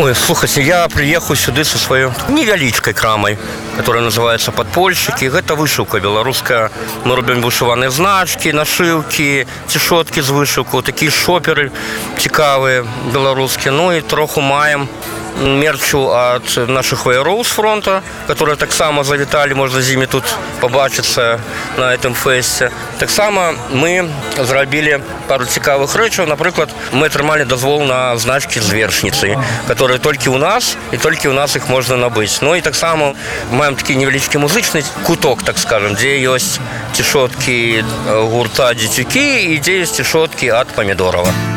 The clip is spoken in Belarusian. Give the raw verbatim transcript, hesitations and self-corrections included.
Ой, слухайте, я приехал сюда со своей невеличкой крамой, которая называется «Подпольщики». Это вышивка белорусская. Мы робим вышиванные значки, нашивки, тишотки с вышивкой, такие шоперы цікавые белорусские. Ну и троху маем мерчу от наших вояроў з фронта, которые так само завітали, можно з імі тут побачиться на этом фесте. Так само мы зрабілі пару цікавых рэчаў. Напрыклад, мы атрымалі дазвол на значки з вершніцай, которые толькі у нас, і толькі у нас их можно набыць. Ну и так само маем такі невялічкі музычны куток, так скажем, дзе ёсць цішоткі гурта «Дзецюкі» і дзе ёсць цішоткі ад Памідорова.